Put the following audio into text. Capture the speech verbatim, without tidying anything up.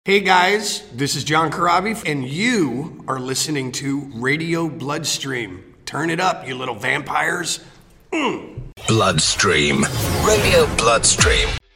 Hey guys, this is John Corabi, and you are listening to Radio Bloodstream. Turn it up, you little vampires. Mm. Bloodstream. Radio Bloodstream.